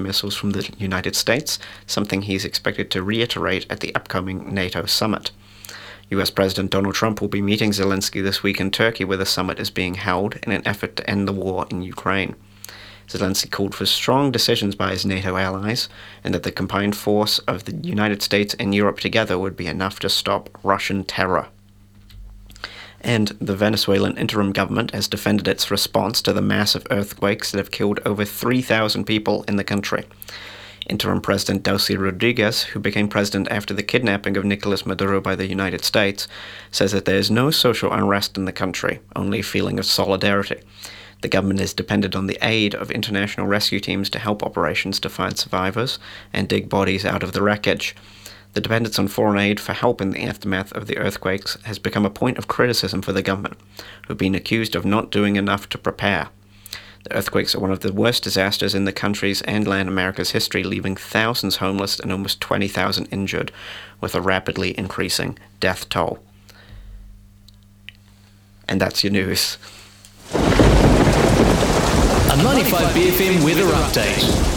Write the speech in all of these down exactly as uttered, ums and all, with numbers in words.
missiles from the United States, something he's expected to reiterate at the upcoming NATO summit. U S President Donald Trump will be meeting Zelensky this week in Turkey, where the summit is being held in an effort to end the war in Ukraine. Zelensky called for strong decisions by his NATO allies, and that the combined force of the United States and Europe together would be enough to stop Russian terror. And the Venezuelan interim government has defended its response to the massive earthquakes that have killed over three thousand people in the country. Interim President Delcy Rodriguez, who became president after the kidnapping of Nicolas Maduro by the United States, says that there is no social unrest in the country, only a feeling of solidarity. The government is dependent on the aid of international rescue teams to help operations to find survivors and dig bodies out of the wreckage. The dependence on foreign aid for help in the aftermath of the earthquakes has become a point of criticism for the government, who have been accused of not doing enough to prepare. The earthquakes are one of the worst disasters in the country's and Latin America's history, leaving thousands homeless and almost twenty thousand injured, with a rapidly increasing death toll. And that's your news. A ninety-five B F M weather update.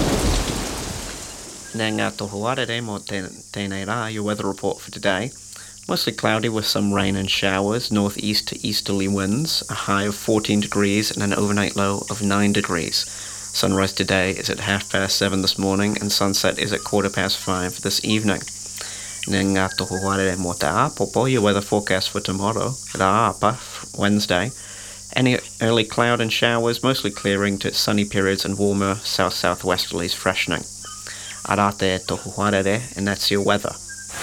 Nā ngā tohu arere mō tēnei rā, your weather report for today. Mostly cloudy with some rain and showers, northeast to easterly winds, a high of fourteen degrees and an overnight low of nine degrees. Sunrise today is at half past seven this morning and sunset is at quarter past five this evening. Nā ngā tohu arere mō te āpopo, your weather forecast for tomorrow, rā apa, Wednesday. Any early cloud and showers, mostly clearing to sunny periods and warmer south-southwesterlies freshening. Arate tohu arere, and that's your weather.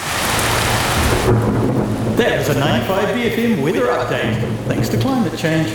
That was a ninety-five B F M weather update, thanks to climate change.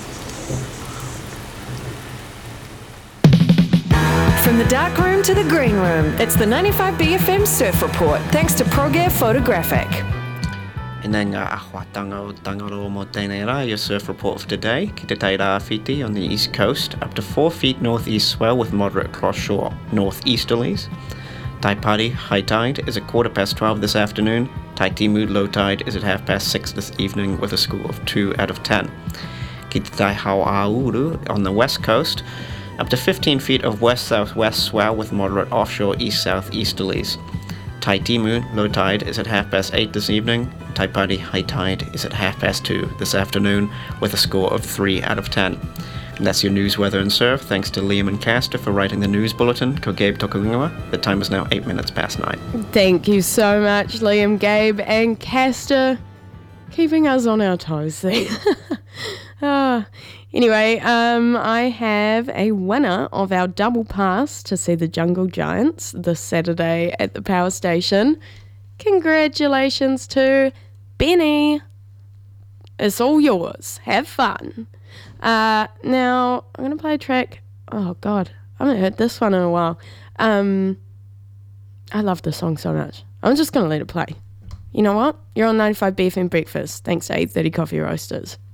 From the dark room to the green room, it's the ninety-five B F M Surf Report, thanks to ProGear Photographic. E nā ngā ahuatanga o Tangaroa mō tēnei rā, your surf report for today. Ki te tai rāwhiti on the east coast, up to four feet northeast swell with moderate cross-shore northeasterlies. Taipari high tide is at quarter past twelve this afternoon. Taitimu low tide is at half past six this evening with a score of two out of ten. Ki te tai Hauauru on the west coast, up to fifteen feet of west-southwest swell with moderate offshore east-southeasterlies. Taitimu low tide is at half past eight this evening. Taipari high tide is at half past two this afternoon with a score of three out of ten. And that's your news, weather and surf. Thanks to Liam and Castor for writing the news bulletin. Ko Gabe Tokungawa. The time is now eight minutes past nine. Thank you so much, Liam, Gabe and Castor, keeping us on our toes there. ah, anyway, um, I have a winner of our double pass to see the Jungle Giants this Saturday at the Power Station. Congratulations to Benny. It's all yours. Have fun. Uh, now, I'm going to play a track. Oh, God. I haven't heard this one in a while. Um, I love this song so much. I'm just going to let it play. You know what? You're on ninety-five B F M Breakfast. Thanks to eight thirty Coffee Roasters.